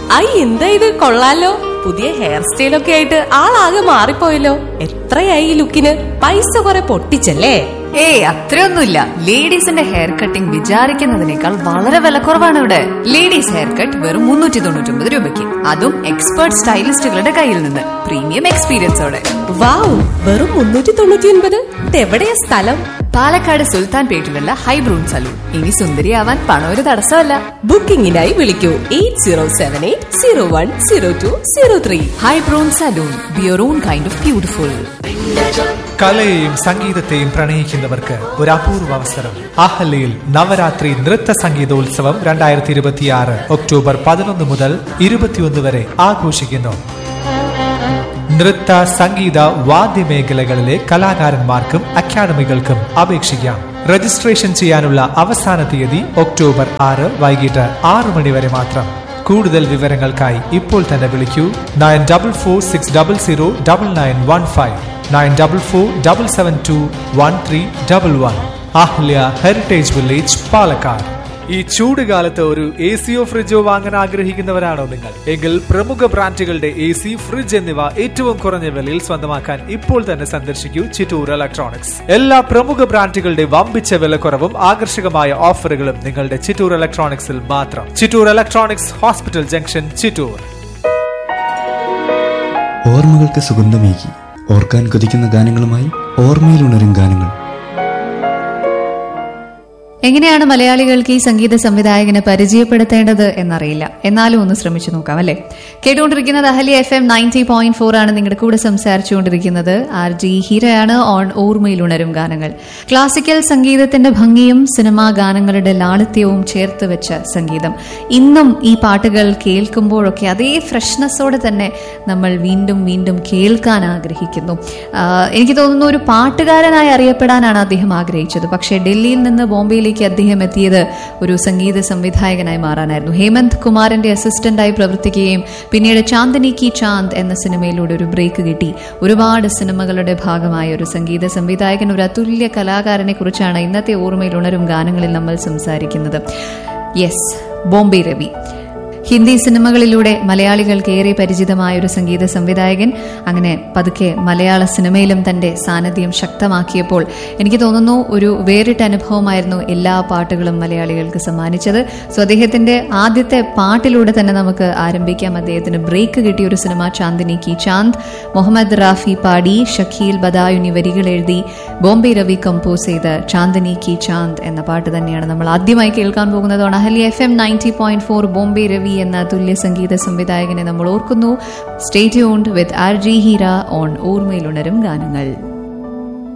എന്താ ഇത് കൊള്ളാലോ. പുതിയ ഹെയർ സ്റ്റൈലൊക്കെ ആയിട്ട് ആളാകെ മാറിപ്പോയല്ലോ. എത്രയായി ഈ ലുക്കിന്? പൈസ കുറെ പൊട്ടിച്ചല്ലേ? ഏയ് അത്രയൊന്നുമില്ല. ലേഡീസിന്റെ ഹെയർ കട്ടിംഗ് വിചാരിക്കുന്നതിനേക്കാൾ വളരെ വിലക്കുറവാണ് ഇവിടെ. ലേഡീസ് ഹെയർ കട്ട് വെറും 399 രൂപയ്ക്ക്, അതും എക്സ്പേർട്ട് സ്റ്റൈലിസ്റ്റുകളുടെ കയ്യിൽ നിന്ന്, പ്രീമിയം എക്സ്പീരിയൻസോടെ. വാവ്, വെറും 399. ഇതെവിടെയാ സ്ഥലം? പാലക്കാട് സുൽത്താൻ പേട്ടിലുള്ള ഹൈബ്രൂൺ സലൂൺ. ഇനി സുന്ദരിയാവാൻ പണം ഒരു തടസ്സമല്ല. ബുക്കിംഗിനായി വിളിക്കൂ 8078010203. ഹൈബ്രൂൺ salon, beer on kind of beautiful. കലയെയും സംഗീതത്തെയും പ്രണയിക്കുന്നവർക്ക് ഒരു അപൂർവ അവസരം. അഹല്യയിൽ നവരാത്രി നൃത്ത സംഗീതോത്സവം 2026 ഒക്ടോബർ 11 മുതൽ 21 വരെ ആഘോഷിക്കുന്നു. നൃത്ത, സംഗീത, വാദ്യമേഖലകളിലെ കലാകാരന്മാർക്കും അക്കാദമികൾക്കും അപേക്ഷിക്കാം. രജിസ്ട്രേഷൻ ചെയ്യാനുള്ള അവസാന തീയതി ഒക്ടോബർ 6 വൈകിട്ട് 6 മണി വരെ മാത്രം. കൂടുതൽ വിവരങ്ങൾക്കായി ഇപ്പോൾ തന്നെ വിളിക്കൂ 9446009915, 9447721311. Ahalia heritage village, Palakkad. ഈ ചൂടുകാലത്ത് ഒരു എസിയോ ഫ്രിഡ്ജോ വാങ്ങാൻ ആഗ്രഹിക്കുന്നവരാണോ നിങ്ങൾ? എങ്കിൽ പ്രമുഖ ബ്രാൻഡുകളുടെ AC, ഫ്രിഡ്ജ് എന്നിവ ഏറ്റവും കുറഞ്ഞ വിലയിൽ സ്വന്തമാക്കാൻ ഇപ്പോൾ തന്നെ സന്ദർശിക്കൂ ചിറ്റൂർ ഇലക്ട്രോണിക്സ്. എല്ലാ പ്രമുഖ ബ്രാൻഡുകളുടെ വമ്പിച്ച വിലക്കുറവും ആകർഷകമായ ഓഫറുകളും നിങ്ങളുടെ ചിറ്റൂർ ഇലക്ട്രോണിക്സിൽ മാത്രം. Chittur electronics, hospital junction, Chittur. ഓർമ്മകൾക്ക് സുഗന്ധമേകി ഓർക്കാൻ കൊതിക്കുന്ന ഗാനങ്ങളുമായി ഓർമ്മയിലുണരും ഗാനങ്ങൾ. എങ്ങനെയാണ് മലയാളികൾക്ക് ഈ സംഗീത സംവിധായകനെ പരിചയപ്പെടുത്തേണ്ടത് എന്നറിയില്ല. എന്നാലും ഒന്ന് ശ്രമിച്ചു നോക്കാം അല്ലെ. കേട്ടുകൊണ്ടിരിക്കുന്നത് അഹല്യ FM 90.4 ആണ്. നിങ്ങളുടെ കൂടെ സംസാരിച്ചുകൊണ്ടിരിക്കുന്നത് RJ ഹീരയാണ് ഓൺ ഓർമ്മയിലുണരും ഗാനങ്ങൾ. ക്ലാസിക്കൽ സംഗീതത്തിന്റെ ഭംഗിയും സിനിമാ ഗാനങ്ങളുടെ ലാളിത്യവും ചേർത്ത് വെച്ച സംഗീതം. ഇന്നും ഈ പാട്ടുകൾ കേൾക്കുമ്പോഴൊക്കെ അതേ ഫ്രഷ്നെസ്സോടെ തന്നെ നമ്മൾ വീണ്ടും വീണ്ടും കേൾക്കാൻ ആഗ്രഹിക്കുന്നു. എനിക്ക് തോന്നുന്നു ഒരു പാട്ടുകാരനായി അറിയപ്പെടാനാണ് അദ്ദേഹം ആഗ്രഹിച്ചത്. പക്ഷേ ഡൽഹിയിൽ നിന്ന് ബോംബെയിൽ അദ്ദേഹം എത്തിയത് ഒരു സംഗീത സംവിധായകനായി മാറാനായിരുന്നു. ഹേമന്ത് കുമാറിന്റെ അസിസ്റ്റന്റായി പ്രവർത്തിക്കുകയും പിന്നീട് ചാന്ദിനി കി ചാന്ദ് എന്ന സിനിമയിലൂടെ ഒരു ബ്രേക്ക് കിട്ടി. ഒരുപാട് സിനിമകളുടെ ഭാഗമായ ഒരു സംഗീത സംവിധായകൻ, ഒരു അതുല്യ കലാകാരനെ കുറിച്ചാണ് ഇന്നത്തെ ഓർമ്മയിൽ ഉണരും ഗാനങ്ങളിൽ നമ്മൾ സംസാരിക്കുന്നത്. യെസ്, ബോംബെ രവി. ഹിന്ദി സിനിമകളിലൂടെ മലയാളികൾക്ക് ഏറെ പരിചിതമായ ഒരു സംഗീത സംവിധായകൻ അങ്ങനെ പതുക്കെ മലയാള സിനിമയിലും തന്റെ സാന്നിധ്യം ശക്തമാക്കിയപ്പോൾ എനിക്ക് തോന്നുന്നു ഒരു വേറിട്ട അനുഭവമായിരുന്നു എല്ലാ പാട്ടുകളും മലയാളികൾക്ക് സമ്മാനിച്ചത്. സോ അദ്ദേഹത്തിന്റെ ആദ്യത്തെ പാട്ടിലൂടെ തന്നെ നമുക്ക് ആരംഭിക്കാം. അദ്ദേഹത്തിന് ബ്രേക്ക് കിട്ടിയ ഒരു സിനിമ ചാന്ദിനി കി ചാന്ദ്. മുഹമ്മദ് റാഫി പാടി, ഷക്കീൽ ബദായുനി വരികൾ എഴുതി, ബോംബെ രവി കമ്പോസ് ചെയ്ത ചാന്ദിനി കി ചാന്ദ് എന്ന പാട്ട് തന്നെയാണ് നമ്മൾ ആദ്യമായി കേൾക്കാൻ പോകുന്നത്. അഹല്യ FM 90.4 ബോംബെ രവി എന്ന തുല്യ സംഗീത സംവിധായകനെ നമ്മൾ ഓർക്കുന്നു. Stay tuned with RJ Heera on ഓർമ്മയിലുണരും ഗാനങ്ങൾ.